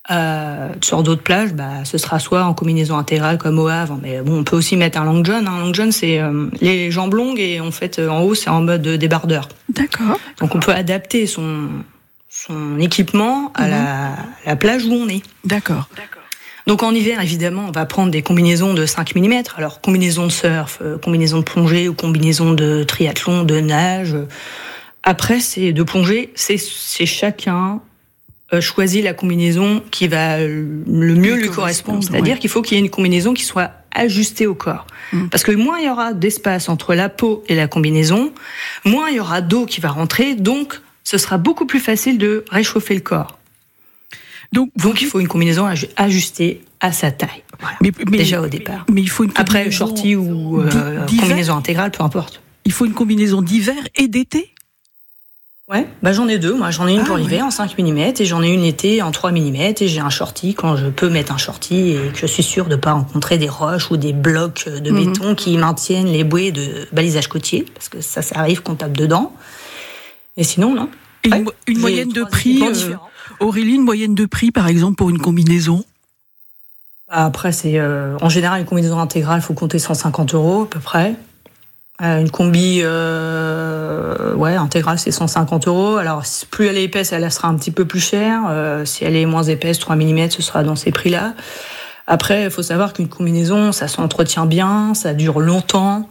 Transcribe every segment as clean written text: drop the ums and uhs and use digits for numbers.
Sur d'autres plages, ce sera soit en combinaison intégrale comme au Havre, mais bon, on peut aussi mettre un long john. Un long john, c'est les jambes longues et en fait, en haut, c'est en mode débardeur. D'accord. Donc on peut adapter son équipement à la plage où on est. D'accord. Donc en hiver, évidemment, on va prendre des combinaisons de 5 mm. Alors combinaison de surf, combinaison de plongée ou combinaison de triathlon, de nage. Après, c'est de plongée, c'est chacun choisit la combinaison qui va le mieux lui correspondre. C'est-à-dire qu'il faut qu'il y ait une combinaison qui soit ajustée au corps. Parce que moins il y aura d'espace entre la peau et la combinaison, moins il y aura d'eau qui va rentrer, donc ce sera beaucoup plus facile de réchauffer le corps. Donc il faut une combinaison ajustée à sa taille. Voilà. Mais déjà au départ. Mais il faut une après, shorty ou combinaison intégrale, peu importe. Il faut une combinaison d'hiver et d'été ? Ouais, j'en ai deux. Moi, j'en ai une pour l'hiver en 5 mm et j'en ai une l'été en 3 mm et j'ai un shorty quand je peux mettre un shorty et que je suis sûre de ne pas rencontrer des roches ou des blocs de béton qui maintiennent les bouées de balisage côtier parce que ça arrive qu'on tape dedans. Et sinon, non. Une moyenne de prix, Aurélie, une moyenne de prix, par exemple, pour une combinaison ? Après, c'est en général une combinaison intégrale, il faut compter 150 € à peu près. Une combi intégrale, c'est 150 €. Alors, plus elle est épaisse, elle sera un petit peu plus chère. Si elle est moins épaisse, 3 mm, ce sera dans ces prix-là. Après, il faut savoir qu'une combinaison, ça s'entretient bien, ça dure longtemps.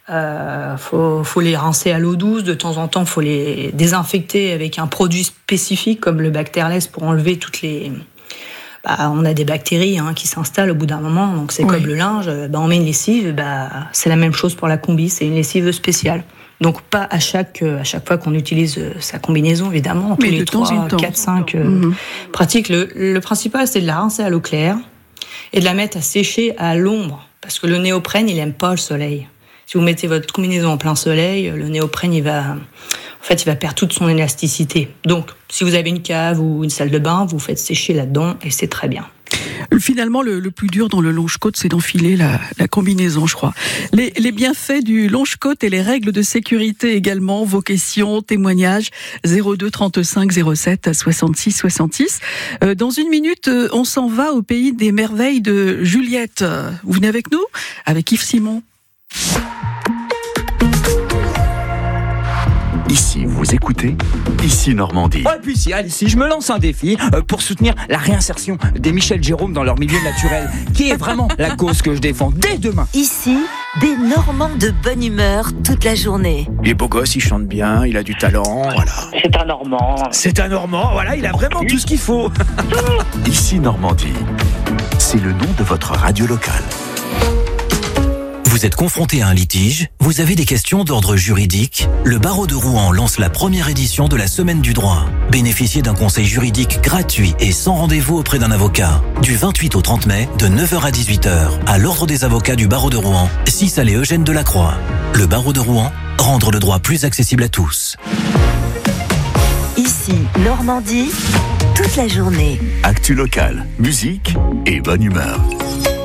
Faut les rincer à l'eau douce. De temps en temps, faut les désinfecter avec un produit spécifique comme le Bacterless pour enlever toutes les... on a des bactéries qui s'installent au bout d'un moment, donc c'est comme le linge. On met une lessive, c'est la même chose pour la combi, c'est une lessive spéciale. Donc pas à chaque fois qu'on utilise sa combinaison, évidemment, tous les 3, 4, 5 pratiques. Le principal, c'est de la rincer à l'eau claire et de la mettre à sécher à l'ombre, parce que le néoprène, il aime pas le soleil. Si vous mettez votre combinaison en plein soleil, le néoprène, il va perdre toute son élasticité. Donc, si vous avez une cave ou une salle de bain, vous faites sécher là-dedans et c'est très bien. Finalement, le plus dur dans le longe-côte, c'est d'enfiler la combinaison, je crois. Les bienfaits du longe-côte et les règles de sécurité également, vos questions, témoignages, 02 35 07 66 66. Dans une minute, on s'en va au pays des merveilles de Juliette. Vous venez avec nous ? Avec Yves Simon. Ici, vous écoutez Ici Normandie. Et puis si je me lance un défi pour soutenir la réinsertion des Michel Jérôme dans leur milieu naturel, qui est vraiment la cause que je défends dès demain. Ici, des Normands de bonne humeur toute la journée. Il est beau gosse, il chante bien, il a du talent, voilà. C'est un Normand, voilà, il a vraiment tout ce qu'il faut. Ici Normandie, c'est le nom de votre radio locale. Vous êtes confronté à un litige, vous avez des questions d'ordre juridique, le barreau de Rouen lance la première édition de la Semaine du droit. Bénéficiez d'un conseil juridique gratuit et sans rendez-vous auprès d'un avocat. Du 28 au 30 mai, de 9h à 18h, à l'Ordre des avocats du barreau de Rouen, 6 allée Eugène Delacroix. Le barreau de Rouen, rendre le droit plus accessible à tous. Ici, Normandie, toute la journée. Actu locale, musique et bonne humeur.